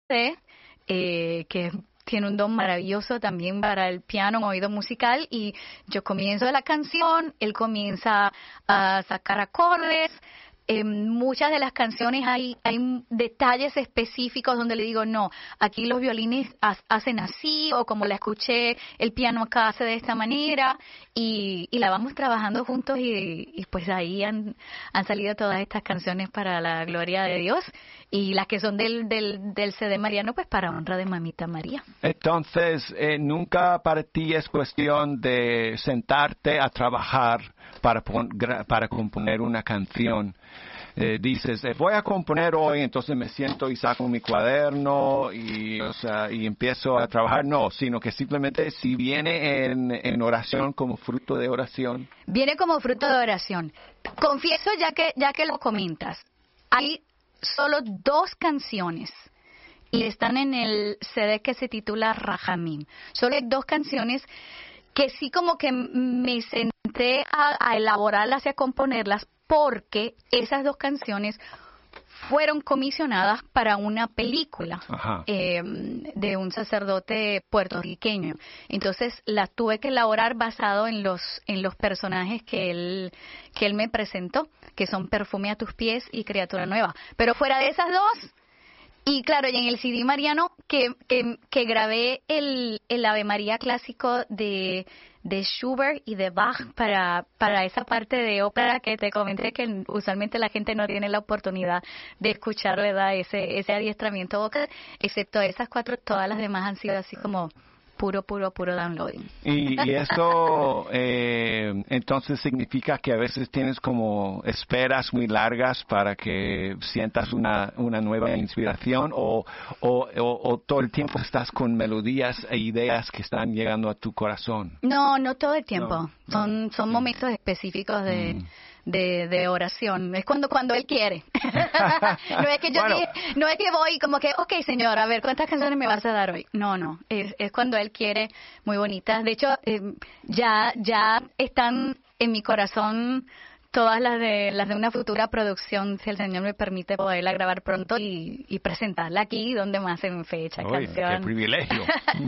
que tiene un don maravilloso también para el piano, un oído musical, y yo comienzo la canción, él comienza a sacar acordes. En muchas de las canciones hay detalles específicos donde le digo, no, aquí los violines hacen así, o como la escuché, el piano acá hace de esta manera, y la vamos trabajando juntos, y pues ahí han salido todas estas canciones para la gloria de Dios, y las que son del CD mariano, pues para honra de Mamita María. Entonces, nunca para ti es cuestión de sentarte a trabajar para componer una canción. Dices, voy a componer hoy, entonces me siento y saco mi cuaderno y empiezo a trabajar. No, sino que simplemente si viene en oración, como fruto de oración. Viene como fruto de oración. Confieso, ya que lo comentas, hay solo 2 canciones y están en el CD que se titula Rajamim. Solo hay 2 canciones que sí como que me senté a elaborarlas y a componerlas, porque esas 2 canciones fueron comisionadas para una película de un sacerdote puertorriqueño. Entonces las tuve que elaborar basado en los personajes que él me presentó, que son Perfume a tus pies y Criatura Nueva. Pero fuera de esas 2, y claro, y en el CD mariano que grabé el Ave María clásico de Schubert y de Bach para esa parte de ópera que te comenté, que usualmente la gente no tiene la oportunidad de escuchar, ¿verdad? Ese adiestramiento vocal, excepto esas 4, todas las demás han sido así como puro downloading. Y eso entonces significa que a veces tienes como esperas muy largas para que sientas una nueva inspiración, o todo el tiempo estás con melodías e ideas que están llegando a tu corazón. No todo el tiempo. Son momentos específicos de oración. Es cuando él quiere. No es que no es que voy como que, okay, Señor, a ver, ¿cuántas canciones me vas a dar hoy? No, es cuando él quiere, muy bonitas. De hecho, ya están en mi corazón todas las de una futura producción, si el Señor me permite poderla grabar pronto y presentarla aquí, donde más en fecha, canción. ¡Qué privilegio!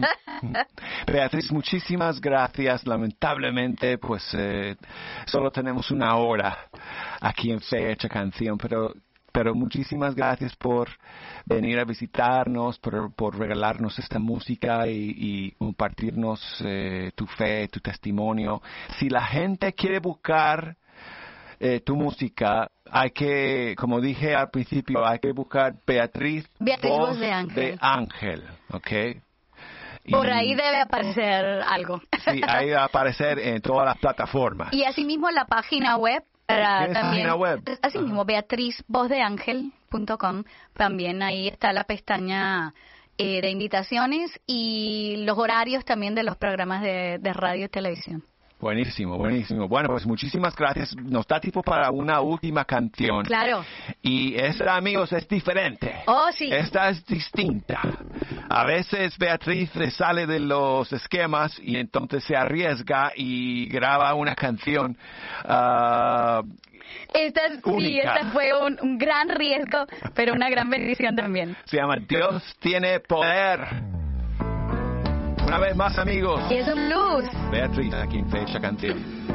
Beatriz, muchísimas gracias. Lamentablemente, pues solo tenemos una hora aquí en Fecha Canción, pero muchísimas gracias por venir a visitarnos, por regalarnos esta música y compartirnos tu fe, tu testimonio. Si la gente quiere buscar tu música, hay que, como dije al principio, hay que buscar Beatriz Voz de Ángel, ¿ok? Por ahí debe aparecer algo. Sí, ahí va a aparecer en todas las plataformas. Y asimismo la página web. Página web? Asimismo, beatrizvozdeangel.com. También ahí está la pestaña de invitaciones y los horarios también de los programas de radio y televisión. Buenísimo. Bueno, pues muchísimas gracias. Nos da tiempo para una última canción. Claro. Y esta, amigos, es diferente. Oh, sí. Esta es distinta. A veces Beatriz le sale de los esquemas y entonces se arriesga y graba una canción única. Esta fue un gran riesgo, pero una gran bendición también. Se llama Dios tiene poder. Una vez más, amigos. Y es un blues. Beatriz, aquí en Fecha Canción.